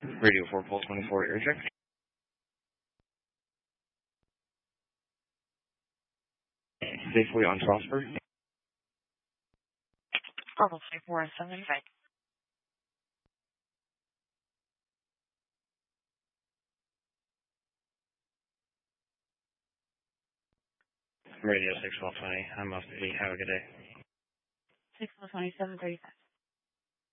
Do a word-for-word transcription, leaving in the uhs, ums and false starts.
Radio four Pulse twenty-four, air check. Safely on Prosper. Purple twenty-four, seventy-five. Radio six twelve twenty. I'm off duty. Have a good day. six twenty-seven, thirty-five.